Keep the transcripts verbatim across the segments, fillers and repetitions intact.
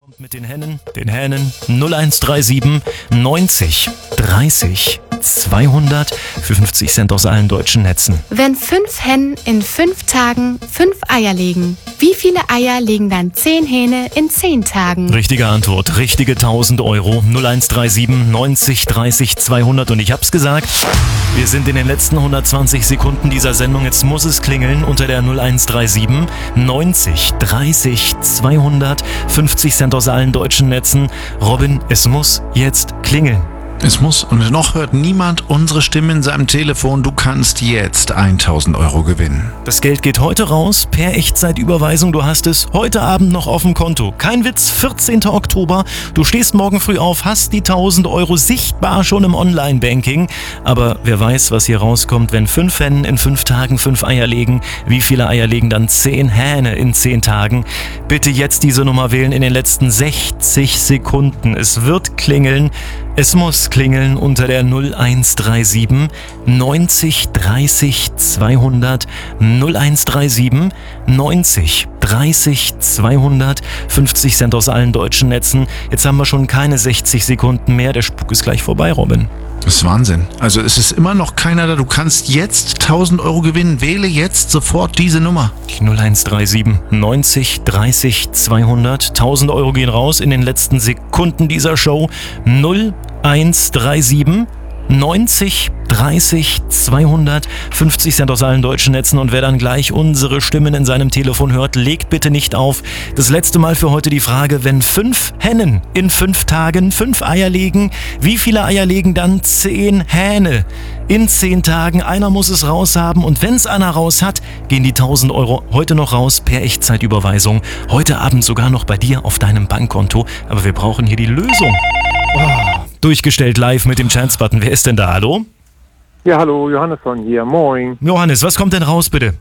Mit den Hennen, den Hähnen null eins drei sieben neunzig dreißig zweihundert für fünfzig Cent aus allen deutschen Netzen. Wenn fünf Hennen in fünf Tagen fünf Eier legen, wie viele Eier legen dann zehn Hähne in zehn Tagen? Richtige Antwort, richtige tausend Euro, null eins drei sieben neunzig dreißig zweihundert. Und ich hab's gesagt, wir sind in den letzten hundertzwanzig Sekunden dieser Sendung. Jetzt muss es klingeln unter der null eins drei sieben neunzig dreißig zweihundert, fünfzig Cent aus allen deutschen Netzen. Robin, es muss jetzt klingeln. Es muss, und noch hört niemand unsere Stimme in seinem Telefon. Du kannst jetzt tausend Euro gewinnen. Das Geld geht heute raus, per Echtzeitüberweisung. Du hast es heute Abend noch auf dem Konto. Kein Witz, vierzehnten Oktober. Du stehst morgen früh auf, hast die tausend Euro sichtbar schon im Online-Banking. Aber wer weiß, was hier rauskommt, wenn fünf Hennen in fünf Tagen fünf Eier legen. Wie viele Eier legen dann zehn Hähne in zehn Tagen? Bitte jetzt diese Nummer wählen in den letzten sechzig Sekunden. Es wird klingeln. Es muss klingeln unter der null eins drei sieben neunzig dreißig zweihundert, null eins drei sieben neunzig dreißig zweihundert, fünfzig Cent aus allen deutschen Netzen. Jetzt haben wir schon keine sechzig Sekunden mehr. Der Spuk ist gleich vorbei, Robin. Das ist Wahnsinn. Also es ist immer noch keiner da. Du kannst jetzt tausend Euro gewinnen. Wähle jetzt sofort diese Nummer. Die null eins drei sieben neunzig dreißig zweihundert. tausend Euro gehen raus in den letzten Sekunden dieser Show. null eins drei sieben neunzig dreißig zweihundert, fünfzig Cent aus allen deutschen Netzen. Und wer dann gleich unsere Stimmen in seinem Telefon hört, legt bitte nicht auf. Das letzte Mal für heute die Frage, wenn fünf Hennen in fünf Tagen fünf Eier legen, wie viele Eier legen dann zehn Hähne in zehn Tagen? Einer muss es raus haben, und wenn es einer raus hat, gehen die tausend Euro heute noch raus per Echtzeitüberweisung. Heute Abend sogar noch bei dir auf deinem Bankkonto. Aber wir brauchen hier die Lösung. Oh. Durchgestellt live mit dem Chance-Button. Wer ist denn da? Hallo? Ja, hallo, Johannesson hier. Moin. Johannes, was kommt denn raus, bitte?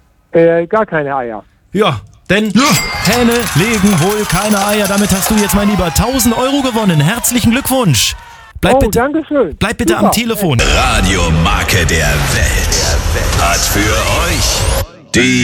Äh, gar keine Eier. Ja, denn ja. Hähne legen wohl keine Eier. Damit hast du jetzt, mein Lieber, tausend Euro gewonnen. Herzlichen Glückwunsch. Bleib oh, bitte, danke schön. Bleib bitte Super. am Telefon. Radiomarke der Welt hat für euch die